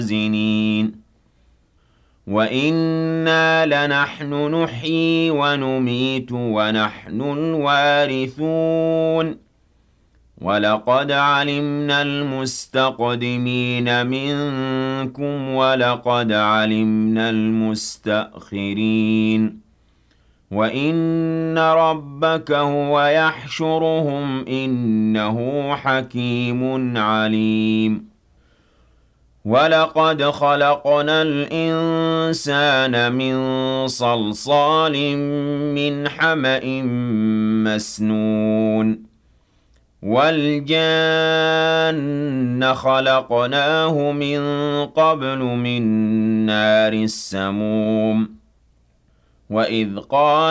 الْمُوازِنِينَ وَإِنَّا لَنَحْنُ نُحْيِي وَنُمِيتُ وَنَحْنُ الْوَارِثُونَ وَلَقَدْ عَلِمْنَا الْمُسْتَقْدِمِينَ مِنكُمْ وَلَقَدْ عَلِمْنَا الْمُسْتَأْخِرِينَ وَإِنَّ رَبَّكَ هُوَ يَحْشُرُهُمْ إِنَّهُ حَكِيمٌ عَلِيمٌ وَلَقَدْ خَلَقْنَا الْإِنسَانَ مِنْ صَلْصَالٍ مِّنْ حَمَإٍ مَّسْنُونٍ وَالْجَانَّ خَلَقْنَاهُ مِن قَبْلُ مِن نَّارِ السَّمُومِ وَإِذْ قَالَ